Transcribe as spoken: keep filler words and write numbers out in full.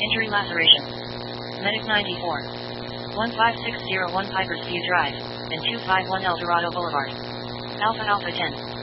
Injury laceration. Medic ninety-four. one five six zero one Pipers View Drive, and two five one El Dorado Boulevard. Alpha Alpha ten.